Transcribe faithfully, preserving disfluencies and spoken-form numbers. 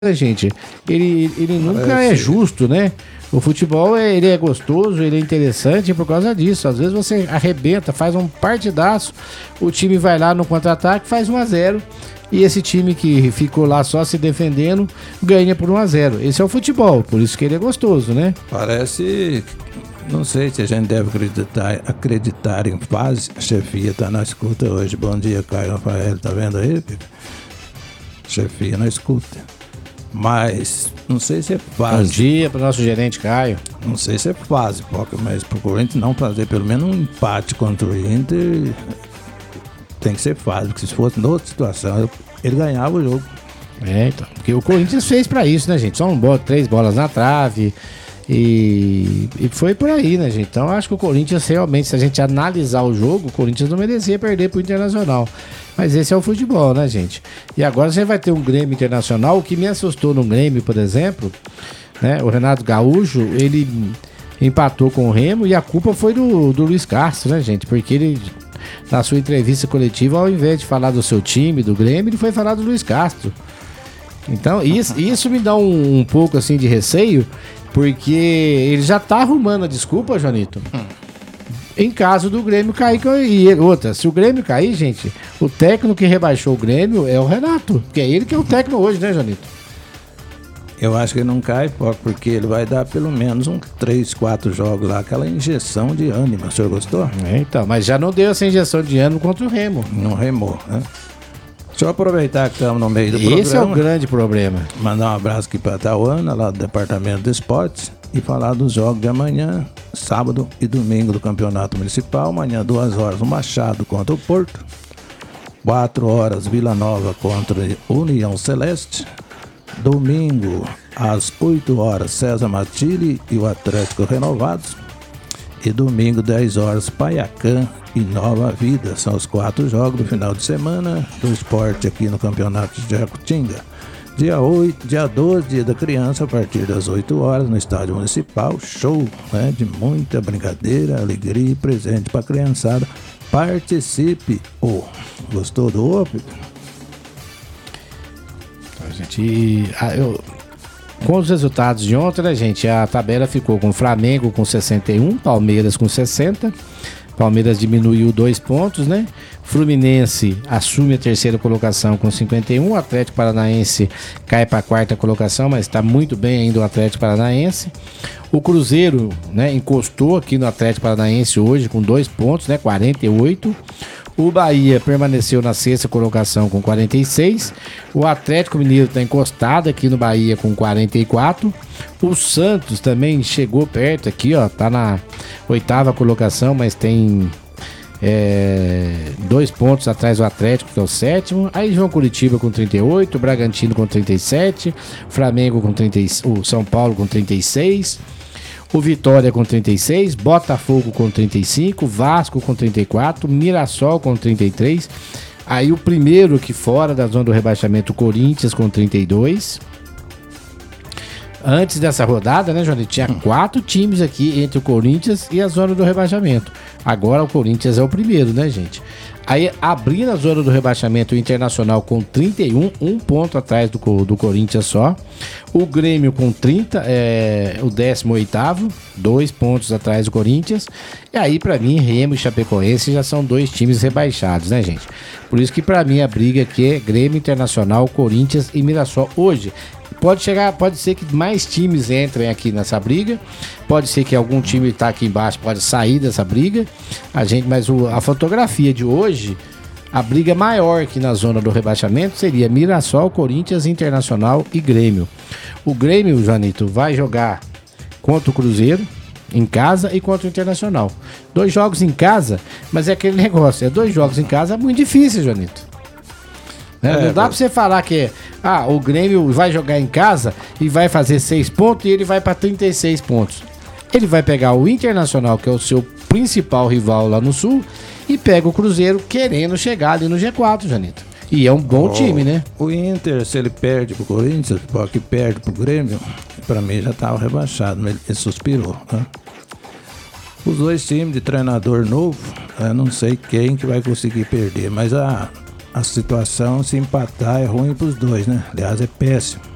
gente, ele, ele nunca é justo, né? O futebol, é, ele é gostoso, ele é interessante por causa disso. Às vezes você arrebenta, faz um partidaço, o time vai lá no contra-ataque, faz um a zero, e esse time que ficou lá só se defendendo, ganha por um a zero. Esse é o futebol, por isso que ele é gostoso, né? Parece... Não sei se a gente deve acreditar, acreditar em fase. A chefia tá na escuta hoje. Bom dia, Caio Rafael, tá vendo aí, Pico? Chefia na escuta. Mas não sei se é fácil. Bom dia para o nosso gerente Caio. Não sei se é fácil, mas pro Corinthians não fazer pelo menos um empate contra o Inter tem que ser fácil, porque se fosse noutra situação, ele ganhava o jogo. É, então. Porque o Corinthians fez para isso, né, gente? Só um bola, três bolas na trave. E, e foi por aí, né, gente? Então acho que o Corinthians realmente, se a gente analisar o jogo, o Corinthians não merecia perder pro Internacional. Mas esse é o futebol, né, gente? E agora você vai ter um Grêmio Internacional. O que me assustou no Grêmio, por exemplo, né? O Renato Gaúcho, ele empatou com o Remo e a culpa foi do, do Luiz Castro, né, gente? Porque ele, na sua entrevista coletiva, ao invés de falar do seu time, do Grêmio, ele foi falar do Luiz Castro. Então, isso, isso me dá um, um pouco, assim, de receio, porque ele já tá arrumando a desculpa, Joanito, hum. em caso do Grêmio cair. E outra, se o Grêmio cair, gente, o técnico que rebaixou o Grêmio é o Renato, que é ele que é o técnico hoje, né, Joanito? Eu acho que ele não cai, porque ele vai dar pelo menos uns três, quatro jogos lá, aquela injeção de ânimo. O senhor gostou? É, então, mas já não deu essa injeção de ânimo contra o Remo. Não remou, né? Deixa eu aproveitar que estamos no meio do Esse programa. Esse é o grande problema. Mandar um abraço aqui para a Tauana, lá do Departamento de Esportes, e falar dos jogos de amanhã, sábado e domingo do Campeonato Municipal. Amanhã, duas horas, o Machado contra o Porto. quatro horas, Vila Nova contra União Celeste. Domingo, às oito horas, César Matilde e o Atlético Renovados. E domingo, dez horas, Paiacã e Nova Vida. São os quatro jogos do final de semana do esporte aqui no Campeonato de Jacutinga. Dia oito, dia doze, dia da criança, a partir das oito horas, no Estádio Municipal. Show, né, de muita brincadeira, alegria e presente para a criançada. Participe! Oh, gostou do O P? A gente... Ah, eu... Com os resultados de ontem, né, gente, a tabela ficou com o Flamengo com sessenta e um, Palmeiras com sessenta. Palmeiras diminuiu dois pontos, né? Fluminense assume a terceira colocação com cinquenta e um. O Atlético Paranaense cai para a quarta colocação, mas está muito bem ainda o Atlético Paranaense. O Cruzeiro, né, encostou aqui no Atlético Paranaense hoje com dois pontos, né? quarenta e oito. O Bahia permaneceu na sexta colocação com quarenta e seis. O Atlético Mineiro está encostado aqui no Bahia com quarenta e quatro. O Santos também chegou perto aqui, ó. Tá na oitava colocação, mas tem é, dois pontos atrás do Atlético, que é o sétimo. Aí João Curitiba com trinta e oito. O Bragantino com trinta e sete. Flamengo com trinta e seis. O São Paulo com trinta e seis. O Vitória com trinta e seis, Botafogo com trinta e cinco, Vasco com trinta e quatro, Mirassol com trinta e três. Aí o primeiro que fora da zona do rebaixamento, o Corinthians com trinta e dois. Antes dessa rodada, né, Johnny, tinha quatro times aqui entre o Corinthians e a zona do rebaixamento. Agora o Corinthians é o primeiro, né, gente? Aí abrindo a zona do rebaixamento, o Internacional com trinta e um, um ponto atrás do, do Corinthians só. O Grêmio com trinta, é o décimo oitavo, dois pontos atrás do Corinthians. E aí, pra mim, Remo e Chapecoense já são dois times rebaixados, né, gente? Por isso que pra mim a briga aqui é Grêmio, Internacional, Corinthians e Mirassol hoje. Pode chegar, pode ser que mais times entrem aqui nessa briga. Pode ser que algum time que tá aqui embaixo pode sair dessa briga. A gente, mas o, a fotografia de hoje, a briga maior aqui na zona do rebaixamento seria Mirassol, Corinthians, Internacional e Grêmio. O Grêmio, Joanito, vai jogar contra o Cruzeiro em casa e contra o Internacional. Dois jogos em casa, mas é aquele negócio, é dois jogos em casa muito difícil, Joanito. Né? É, não dá pra você falar que ah, o Grêmio vai jogar em casa e vai fazer seis pontos e ele vai pra trinta e seis pontos. Ele vai pegar o Internacional, que é o seu principal rival lá no Sul, e pega o Cruzeiro querendo chegar ali no G quatro, Janito. E é um bom oh, time, né? O Inter, se ele perde pro Corinthians, porque perde pro Grêmio, pra mim já tava rebaixado, mas ele suspirou, né? Os dois times de treinador novo, eu não sei quem que vai conseguir perder, mas a... A situação, se empatar, é ruim pros dois, né? Aliás, é péssimo.